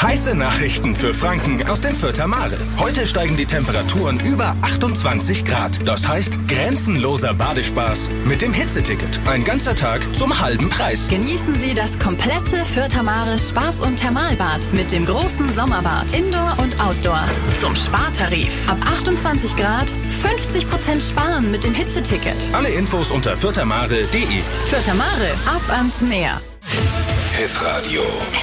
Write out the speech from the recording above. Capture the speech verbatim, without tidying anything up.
Heiße Nachrichten für Franken aus den Fürther Mare. Heute steigen die Temperaturen über achtundzwanzig Grad. Das heißt grenzenloser Badespaß mit dem Hitzeticket. Ein ganzer Tag zum halben Preis. Genießen Sie das komplette Fürther Mare Spaß- und Thermalbad mit dem großen Sommerbad, Indoor und Outdoor. Zum Spartarif. Ab achtundzwanzig Grad fünfzig Prozent sparen mit dem Hitzeticket. Alle Infos unter fürthermare punkt de. Fürther Mare, ab ans Meer. Hitradio.